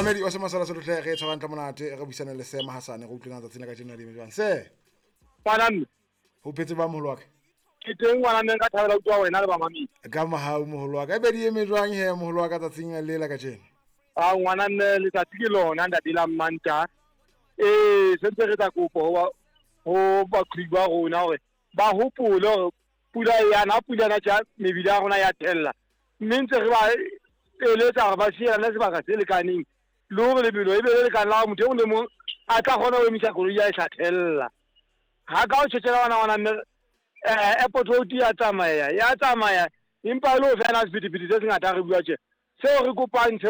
Mamedi o se masala se tle ge tshwantla monate re buisana le Sema Hasane go utlwana tsatsing ka jena di jwang se Ngwanane ho phetse ba moholo wa ka ke teng ngwanane ka thabela utwa wena le ba mamedi ka mahau moholo wa ka be di eme jwang he moholo wa ka tsatsing le la ka jena ngwanane le tsatsi ke lona nda dila mmanta sentse re tsa kopo ho ba kriba rona hore ba hopole pula yana ja mebila ya rona ya thella mme ntse re ba eletsa gore ba siana sebaka se lekaneng le hore lebelo e be le lekane la motho o le mong a tla kgona ho emisa koloi ya e hlathella ha ka o tshetsela ngwana airport road ya tsamaya empa le ho fena sepidipidi se se ngata re bua tje seo re kopang